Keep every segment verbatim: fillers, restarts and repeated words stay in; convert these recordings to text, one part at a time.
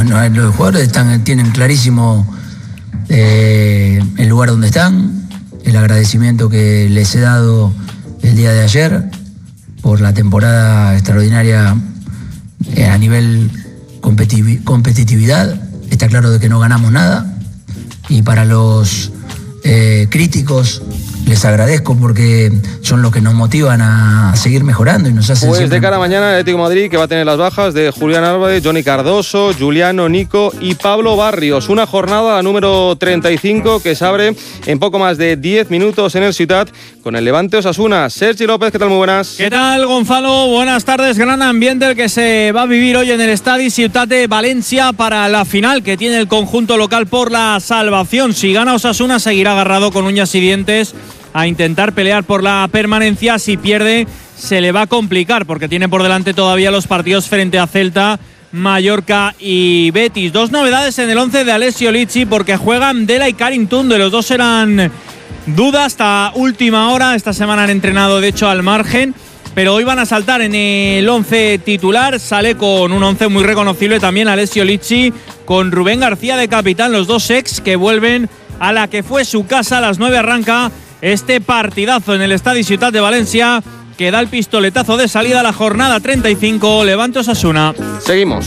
no, los jugadores están, tienen clarísimo eh, el lugar donde están, el agradecimiento que les he dado el día de ayer por la temporada extraordinaria eh, a nivel competitiv- competitividad. Está claro de que no ganamos nada, y para los eh, críticos les agradezco porque son los que nos motivan a seguir mejorando y nos hacen Pues siempre... de cara a mañana el Atlético de Madrid, que va a tener las bajas de Julián Álvarez, Johnny Cardoso, Juliano, Nico y Pablo Barrios. Una jornada, la número treinta y cinco, que se abre en poco más de diez minutos en el Ciutat con el Levante Osasuna. Sergi López, ¿qué tal? Muy buenas. ¿Qué tal, Gonzalo? Buenas tardes. Gran ambiente el que se va a vivir hoy en el Estadi Ciutat de Valencia para la final que tiene el conjunto local por la salvación. Si gana Osasuna, seguirá agarrado con uñas y dientes a intentar pelear por la permanencia. Si pierde, se le va a complicar porque tiene por delante todavía los partidos frente a Celta, Mallorca y Betis. Dos novedades en el once de Alessio Lizzi, porque juegan Dela y Karim Tunde. Los dos eran duda hasta última hora. Esta semana han entrenado, de hecho, al margen, pero hoy van a saltar en el once titular. Sale con un once muy reconocible también Alessio Lizzi, con Rubén García de capitán, los dos ex que vuelven a la que fue su casa. A las nueve arranca este partidazo en el Estadi Ciutat de Valencia, que da el pistoletazo de salida a la jornada treinta y cinco, Levante Osasuna. Seguimos.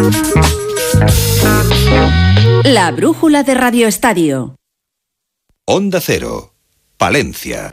La brújula de Radio Estadio. Onda Cero, Palencia.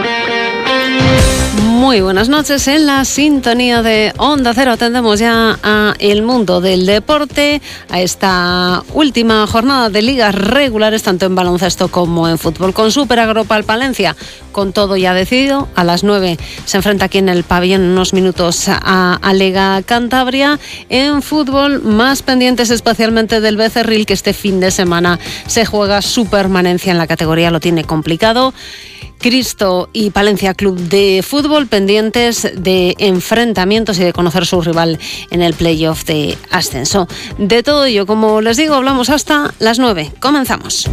Muy buenas noches. En la sintonía de Onda Cero atendemos ya a el mundo del deporte, a esta última jornada de ligas regulares, tanto en baloncesto como en fútbol, con Super Agropal Palencia, con todo ya decidido. A las nueve se enfrenta aquí en el pabellón, en unos minutos, a Alega Cantabria. En fútbol, más pendientes especialmente del Becerril, que este fin de semana se juega su permanencia en la categoría, lo tiene complicado. Cristo y Palencia Club de Fútbol pendientes de enfrentamientos y de conocer su rival en el playoff de ascenso. De todo ello, como les digo, hablamos hasta las nueve. Comenzamos.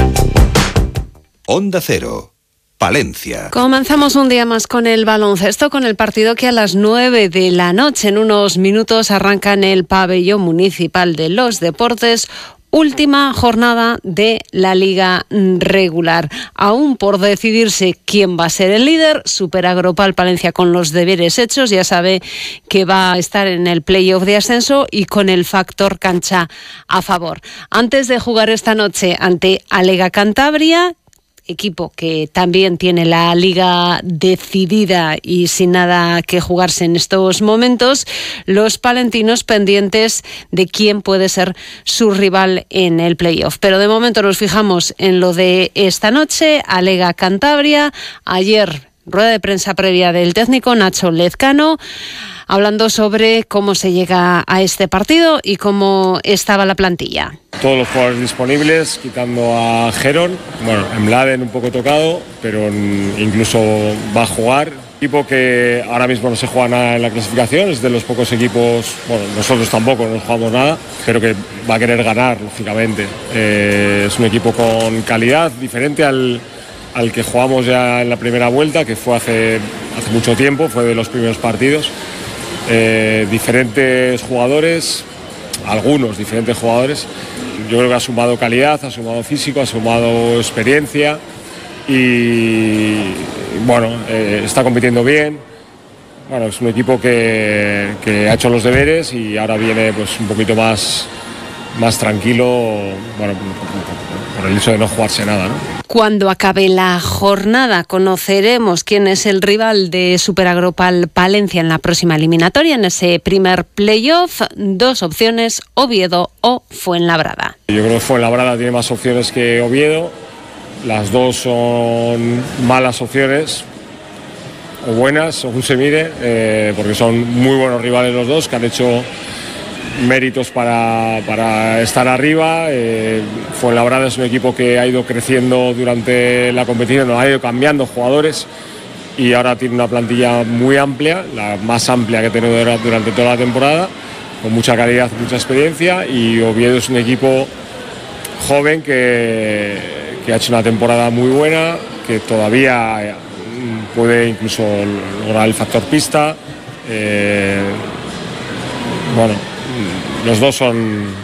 Onda Cero, Palencia. Comenzamos un día más con el baloncesto, con el partido que a las nueve de la noche, en unos minutos, arranca en el pabellón municipal de los deportes. Última jornada de la liga regular. Aún por decidirse quién va a ser el líder. Super Agropal Palencia, con los deberes hechos, ya sabe que va a estar en el playoff de ascenso y con el factor cancha a favor. Antes de jugar esta noche ante Alega Cantabria, equipo que también tiene la liga decidida y sin nada que jugarse en estos momentos, los palentinos pendientes de quién puede ser su rival en el playoff. Pero de momento nos fijamos en lo de esta noche, Alega Cantabria. Ayer, rueda de prensa previa del técnico Nacho Lezcano, hablando sobre cómo se llega a este partido y cómo estaba la plantilla. Todos los jugadores disponibles, quitando a Geron. Bueno, en Mladen un poco tocado, pero incluso va a jugar. Equipo que ahora mismo no se juega nada en la clasificación, es de los pocos equipos, bueno, nosotros tampoco no jugamos nada, pero que va a querer ganar, lógicamente. Eh, es un equipo con calidad, diferente al, al que jugamos ya en la primera vuelta, que fue hace, hace mucho tiempo, fue de los primeros partidos. Eh, diferentes jugadores, algunos diferentes jugadores. Yo creo que ha sumado calidad, ha sumado físico, ha sumado experiencia y bueno, eh, está compitiendo bien. Bueno, es un equipo que, que ha hecho los deberes y ahora viene pues un poquito más, más tranquilo, bueno, por el hecho de no jugarse nada, ¿no? Cuando acabe la jornada conoceremos quién es el rival de Super Agropal Palencia en la próxima eliminatoria, en ese primer playoff. Dos opciones, Oviedo o Fuenlabrada. Yo creo que Fuenlabrada tiene más opciones que Oviedo. Las dos son malas opciones, o buenas, según se mire, eh, porque son muy buenos rivales los dos, que han hecho méritos para, para estar arriba. Eh, Fuenlabrada es un equipo que ha ido creciendo durante la competición, ha ido cambiando jugadores y ahora tiene una plantilla muy amplia, la más amplia que ha tenido durante toda la temporada, con mucha calidad, mucha experiencia. Y Oviedo es un equipo joven que, que ha hecho una temporada muy buena, que todavía puede incluso lograr el factor pista. Eh, bueno, los dos son,